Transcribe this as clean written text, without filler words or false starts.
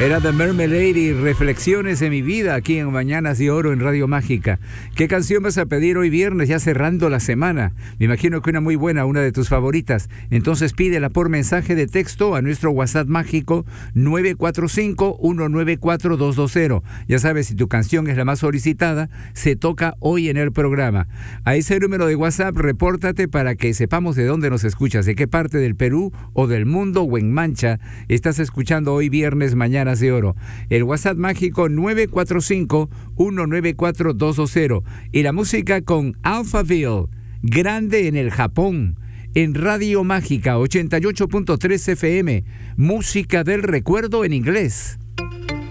Era The Mermelade y Reflexiones de mi vida aquí en Mañanas de Oro en Radio Mágica. ¿Qué canción vas a pedir hoy viernes, ya cerrando la semana? Me imagino que una muy buena, una de tus favoritas. Entonces pídela por mensaje de texto a nuestro WhatsApp mágico 945-194-220. Ya sabes, si tu canción es la más solicitada, se toca hoy en el programa. A ese número de WhatsApp, repórtate para que sepamos de dónde nos escuchas, de qué parte del Perú o del mundo o en Mancha estás escuchando hoy viernes Mañanas de Oro. El WhatsApp mágico 945-194-220. Y la música con Alphaville, grande en el Japón, en Radio Mágica 88.3 FM, música del recuerdo en inglés.